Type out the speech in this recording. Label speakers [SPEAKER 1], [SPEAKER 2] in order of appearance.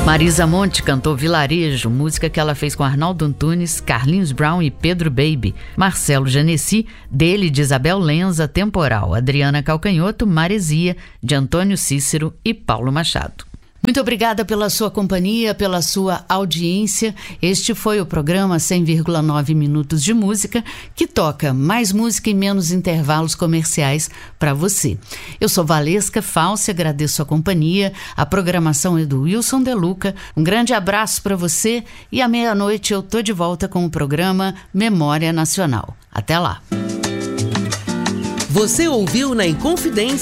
[SPEAKER 1] Marisa Monte cantou Vilarejo, música que ela fez com Arnaldo Antunes, Carlinhos Brown e Pedro Baby. Marcelo Genesi, dele de Isabel Lenza, Temporal. Adriana Calcanhoto, Maresia, de Antônio Cícero e Paulo Machado. Muito obrigada pela sua companhia, pela sua audiência. Este foi o programa 100,9 minutos de música, que toca mais música e menos intervalos comerciais para você. Eu sou Valesca Falsi, agradeço a companhia. A programação é do Wilson De Luca. Um grande abraço para você e à meia-noite eu tô de volta com o programa Memória Nacional. Até lá.
[SPEAKER 2] Você ouviu na Inconfidência